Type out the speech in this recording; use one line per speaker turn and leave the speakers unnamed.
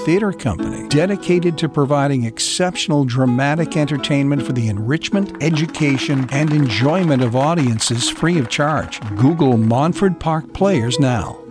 theater company dedicated to providing exceptional dramatic entertainment for the enrichment, education, and enjoyment of audiences free of charge. Google Montford Park Players now.